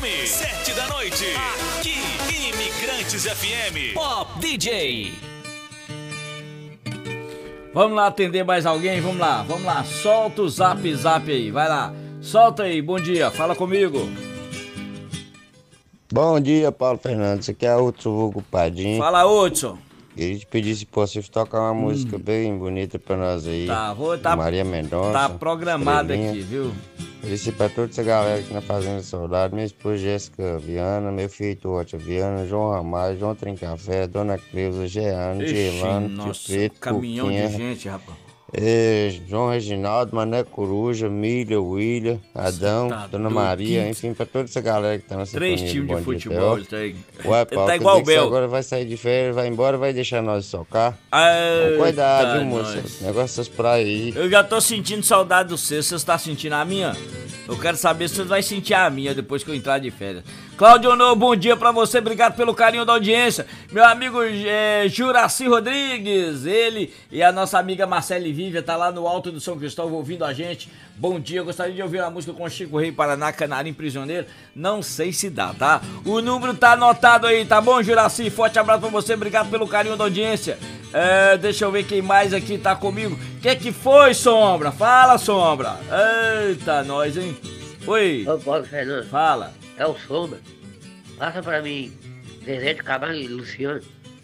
FM, 7 da noite. Aqui, Imigrantes FM. Pop DJ. Vamos lá atender mais alguém? Vamos lá. Solta o zap aí, vai lá. Solta aí, bom dia, fala comigo. Bom dia, Paulo Fernandes. Aqui é Hudson Vulgo Padinho. Fala, Hudson. Queria te pedir se possível tocar uma música bem bonita pra nós aí. Tá, Maria Mendonça. Tá programado aqui, viu? Pedir pra toda essa galera aqui na Fazenda Soldado, minha esposa Jéssica Viana, meu filho Tuotia Viana, João Ramalho, João Trincafé, Dona Cleusa, Jeano, Gelano, Tio Preto, caminhão Cuquinha, de gente, rapaz. João Reginaldo, Mané Coruja, Milha, William, Adão, Dona Maria, enfim, pra toda essa galera que tá na sintonia. 3 times de futebol, ele tá aí. Ué, Paulo, tá igual o Bel. Agora vai sair de férias, vai embora, vai deixar nós socar. Cuidado, viu, moço? Negócio dessas praias aí. Eu já tô sentindo saudade do seu, você tá sentindo a minha? Eu quero saber se você vai sentir a minha depois que eu entrar de férias. Cláudio Honor, bom dia pra você, obrigado pelo carinho da audiência. Meu amigo Juraci Rodrigues, ele e a nossa amiga Marcele Vívia tá lá no Alto do São Cristóvão ouvindo a gente. Bom dia, eu gostaria de ouvir a música com Chico Rei, Paraná, Canarim Prisioneiro. Não sei se dá, tá? O número tá anotado aí, tá bom, Juraci? Forte abraço pra você, obrigado pelo carinho da audiência. Deixa eu ver quem mais aqui tá comigo. Que foi, Sombra? Fala, Sombra. Eita, nós, hein? Oi. Ô, Paulo Fernando. Fala. É o Sombra. Passa pra mim, Zezé de Camargo e Luciano.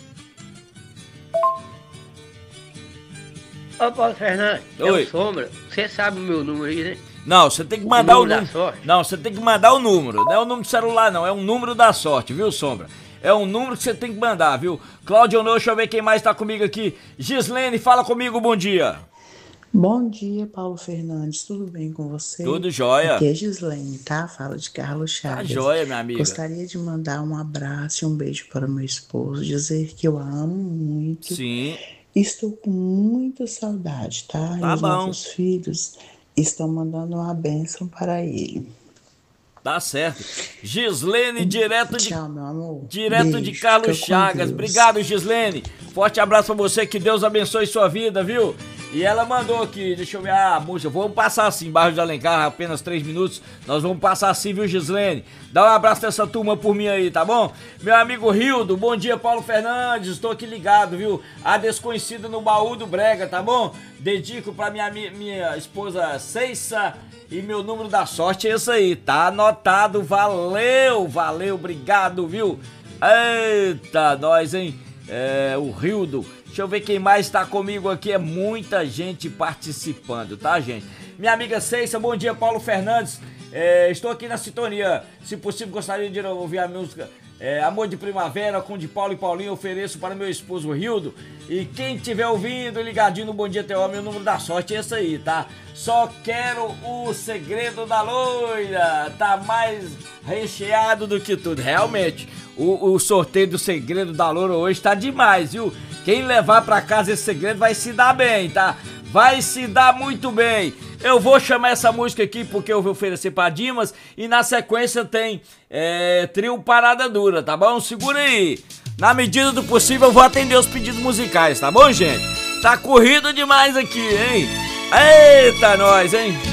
Ô, Paulo Fernando. Oi. É o Sombra. Você sabe o meu número aí, né? Não, você tem que mandar o número. Da sorte. Não, você tem que mandar o número. Não é o número de celular, não. É um número da sorte, viu, Sombra? É um número que você tem que mandar, viu? Cláudio Honor, deixa eu ver quem mais tá comigo aqui. Gislene, fala comigo, bom dia. Bom dia, Paulo Fernandes, tudo bem com você? Tudo jóia. Aqui é Gislene, tá? Fala de Carlos Chagas. Tá jóia, minha amiga. Gostaria de mandar um abraço e um beijo para meu esposo, dizer que eu a amo muito. Sim. Estou com muita saudade, tá? Tá e os bom. nossos filhos estão mandando uma bênção para ele. Tá certo. Gislene, direto de... Tchau, meu amor. Direto Beijo, de Carlos fica com Chagas. Deus. Obrigado, Gislene. Forte abraço pra você, que Deus abençoe sua vida, viu? E ela mandou aqui, deixa eu ver a música. Vamos passar assim, Bairro de Alencar, apenas 3 minutos. Nós vamos passar assim, viu, Gislene? Dá um abraço dessa turma por mim aí, tá bom? Meu amigo Rildo, bom dia, Paulo Fernandes. Estou aqui ligado, viu? A Desconhecida no Baú do Brega, tá bom? Dedico pra minha esposa Ceissa. E meu número da sorte é esse aí, tá anotado, valeu, obrigado, viu? Eita, nós, hein? O Rildo. Deixa eu ver quem mais tá comigo aqui, é muita gente participando, tá, gente? Minha amiga Ceissa, bom dia, Paulo Fernandes. Estou aqui na sintonia, se possível gostaria de ouvir a música Amor de Primavera, com de Paulo e Paulinho, ofereço para meu esposo Rildo. E quem estiver ouvindo, ligadinho no Bom Dia T.O., meu número da sorte é esse aí, tá? Só quero o segredo da loira, tá mais recheado do que tudo. Realmente, o sorteio do segredo da loira hoje tá demais, viu? Quem levar pra casa esse segredo vai se dar bem, tá? Vai se dar muito bem. Eu vou chamar essa música aqui porque eu vou oferecer pra Dimas. E na sequência tem Trio Parada Dura, tá bom? Segura aí. Na medida do possível eu vou atender os pedidos musicais, tá bom, gente? Tá corrido demais aqui, hein? Eita, nós, hein?